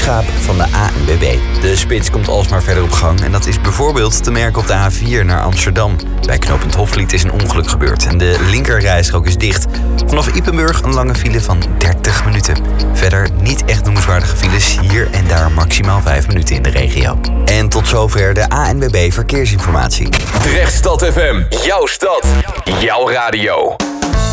Schaap van de ANWB. De spits komt alsmaar verder op gang en dat is bijvoorbeeld te merken op de A4 naar Amsterdam. Bij knooppunt Hofvliet is een ongeluk gebeurd en de linkerrijstrook is dicht. Vanaf Ypenburg een lange file van 30 minuten. Verder niet echt noemenswaardige files, hier en daar maximaal 5 minuten in de regio. En tot zover de ANWB Verkeersinformatie. Drechtstad FM, jouw stad, jouw radio.